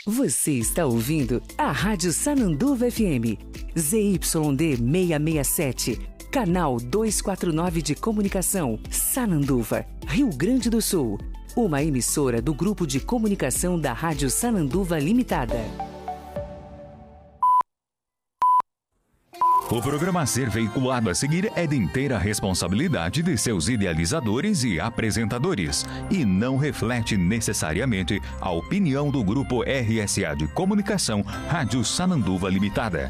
Você está ouvindo a Rádio Sananduva FM, ZYD 667, canal 249 de comunicação, Sananduva, Rio Grande do Sul. Uma emissora do Grupo de Comunicação da Rádio Sananduva Limitada. O programa a ser veiculado a seguir é de inteira responsabilidade de seus idealizadores e apresentadores e não reflete necessariamente a opinião do Grupo RSA de Comunicação Rádio Sananduva Limitada.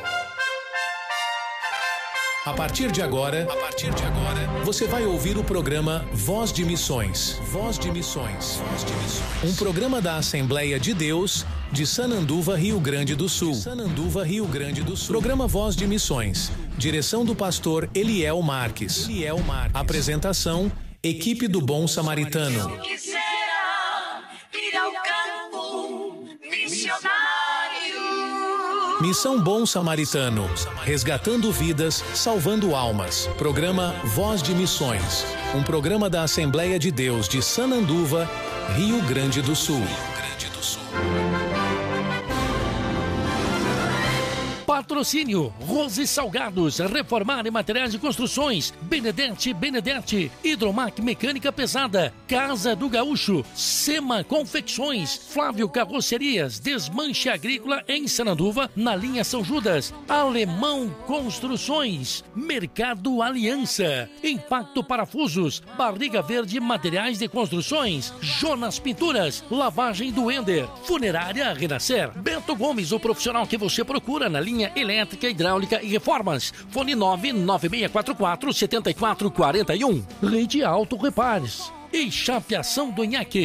A partir de agora, você vai ouvir o programa Voz de Missões. Voz de Missões. Um programa da Assembleia de Deus de Sananduva, Rio Grande do Sul. Programa Voz de Missões. Direção do pastor Eliel Marques. Apresentação, equipe do Bom Samaritano. Eu quisera ir ao campo missionário. Missão Bom Samaritano, resgatando vidas, salvando almas. Programa Voz de Missões, um programa da Assembleia de Deus de Sananduva, Rio Grande do Sul. Patrocínio Rose Salgados, Reformar em Materiais de Construções, Benedetti, Hidromac Mecânica Pesada, Casa do Gaúcho, Sema Confecções, Flávio Carrocerias, Desmanche Agrícola em Sananduva, na linha São Judas, Alemão Construções, Mercado Aliança, Impacto Parafusos, Barriga Verde Materiais de Construções, Jonas Pinturas, Lavagem do Ender, Funerária Renascer, Bento Gomes, o profissional que você procura na linha elétrica, hidráulica e reformas. Fone 99644-7441. Rede Auto Repares e Chapeação do Inhaque.